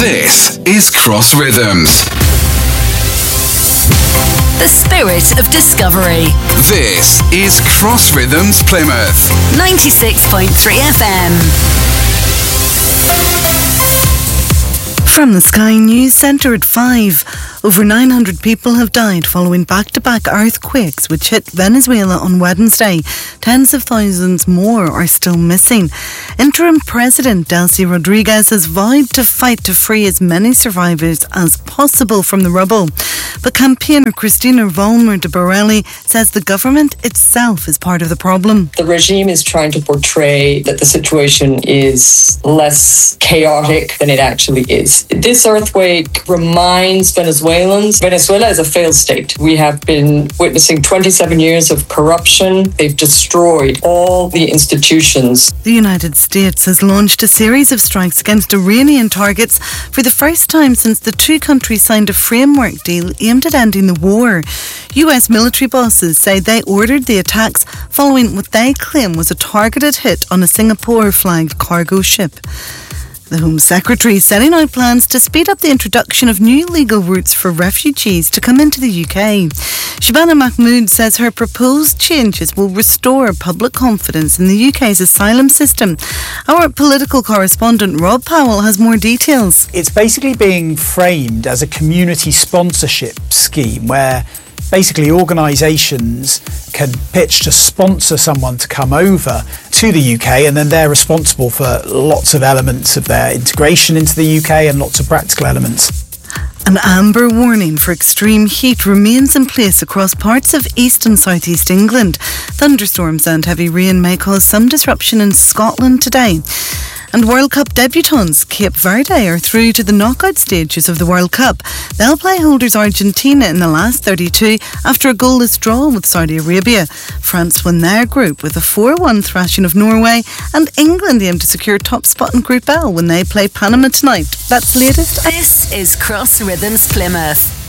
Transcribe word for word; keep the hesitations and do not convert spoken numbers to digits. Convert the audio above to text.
This is Cross Rhythms. The spirit of discovery. This is Cross Rhythms Plymouth. ninety-six point three F M. From the Sky News Centre at five, over nine hundred people have died following back-to-back earthquakes which hit Venezuela on Wednesday. Tens of thousands more are still missing. Interim President Delcy Rodriguez has vowed to fight to free as many survivors as possible from the rubble. But campaigner Cristina Vollmer de Borelli says the government itself is part of the problem. The regime is trying to portray that the situation is less chaotic than it actually is. This earthquake reminds Venezuelans, Venezuela is a failed state. We have been witnessing twenty-seven years of corruption. They've destroyed all the institutions. The United States has launched a series of strikes against Iranian targets for the first time since the two countries signed a framework deal aimed at ending the war. U S military bosses say they ordered the attacks following what they claim was a targeted hit on a Singapore-flagged cargo ship. The Home Secretary is setting out plans to speed up the introduction of new legal routes for refugees to come into the U K. Shabana Mahmood says her proposed changes will restore public confidence in the U K's asylum system. Our political correspondent Rob Powell has more details. It's basically being framed as a community sponsorship scheme where basically organisations can pitch to sponsor someone to come over to the U K, and then they're responsible for lots of elements of their integration into the U K and lots of practical elements. An amber warning for extreme heat remains in place across parts of east and southeast England. Thunderstorms and heavy rain may cause some disruption in Scotland today. And World Cup debutants Cape Verde are through to the knockout stages of the World Cup. They'll play holders Argentina in the last thirty-two after a goalless draw with Saudi Arabia. France won their group with a four one thrashing of Norway, and England aim to secure top spot in Group L when they play Panama tonight. That's the latest. This is Cross Rhythms Plymouth.